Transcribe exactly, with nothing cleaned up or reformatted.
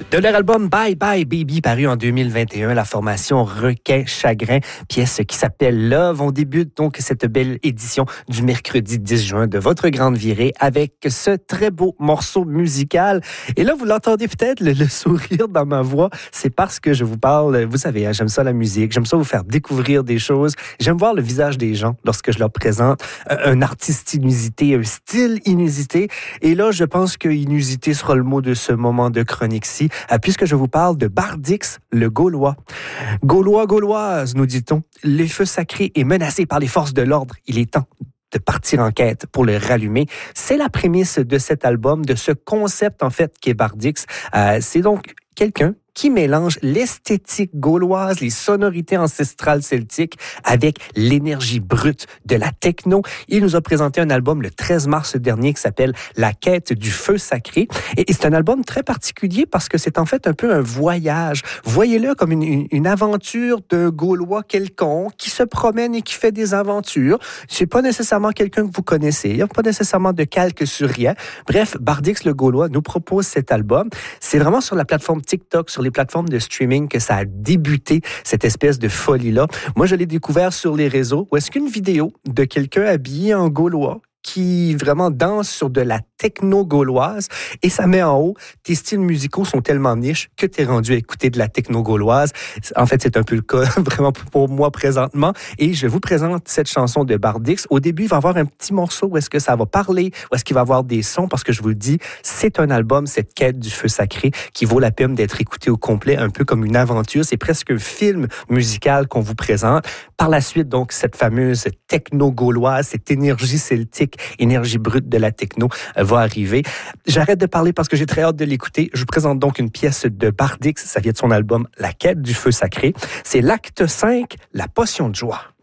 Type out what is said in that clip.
De leur album Bye Bye Baby, paru en deux mille vingt et un, la formation Requin Chagrin, pièce qui s'appelle Love. On débute donc cette belle édition du mercredi dix juin de votre grande virée avec ce très beau morceau musical. Et là, vous l'entendez peut-être, le, le sourire dans ma voix, c'est parce que je vous parle, vous savez, hein, j'aime ça la musique, j'aime ça vous faire découvrir des choses, j'aime voir le visage des gens lorsque je leur présente un artiste inusité, un style inusité. Et là, je pense que inusité sera le mot de ce moment de chronique-ci, puisque je vous parle de Bardix, le Gaulois. Gaulois, Gauloise, nous dit-on, le feu sacré est menacé par les forces de l'ordre. Il est temps de partir en quête pour le rallumer. C'est la prémisse de cet album, de ce concept, en fait, qu'est Bardix. Euh, c'est donc quelqu'un qui mélange l'esthétique gauloise, les sonorités ancestrales celtiques avec l'énergie brute de la techno. Il nous a présenté un album le treize mars dernier qui s'appelle La quête du feu sacré. Et c'est un album très particulier parce que c'est en fait un peu un voyage. Voyez-le comme une, une, une aventure d'un Gaulois quelconque qui se promène et qui fait des aventures. C'est pas nécessairement quelqu'un que vous connaissez. Il n'y a pas nécessairement de calque sur rien. Bref, Bardix le Gaulois nous propose cet album. C'est vraiment sur la plateforme TikTok, sur les plateformes de streaming que ça a débuté, cette espèce de folie-là. Moi, je l'ai découvert sur les réseaux où est-ce qu'une vidéo de quelqu'un habillé en Gaulois qui vraiment danse sur de la techno gauloise et ça met en haut, tes styles musicaux sont tellement niches que tu es rendu à écouter de la techno gauloise. En fait, c'est un peu le cas vraiment pour moi présentement et je vous présente cette chanson de Bardix. Au début, il va y avoir un petit morceau où est-ce que ça va parler, où est-ce qu'il va y avoir des sons parce que je vous le dis, c'est un album, cette quête du feu sacré qui vaut la peine d'être écouté au complet, un peu comme une aventure. C'est presque un film musical qu'on vous présente. Par la suite, donc, cette fameuse techno gauloise, cette énergie celtique, énergie brute de la techno euh, va arriver. J'arrête de parler parce que j'ai très hâte de l'écouter. Je vous présente donc une pièce de Bardix. Ça vient de son album La quête du feu sacré. C'est l'acte cinq, La potion de joie.